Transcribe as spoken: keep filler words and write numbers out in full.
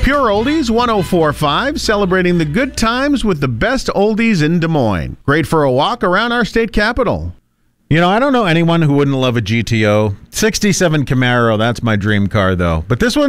Pure Oldies one oh four point five, celebrating the good times with the best oldies in Des Moines. Great for a walk around our state capital. You know, I don't know anyone who wouldn't love a G T O. sixty-seven Camaro, that's my dream car, though. But this one